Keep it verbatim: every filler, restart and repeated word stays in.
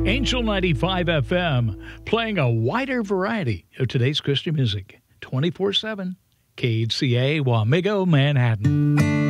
Angel ninety-five F M, playing a wider variety of today's Christian music. twenty-four seven, K H C A, Wamego, Manhattan.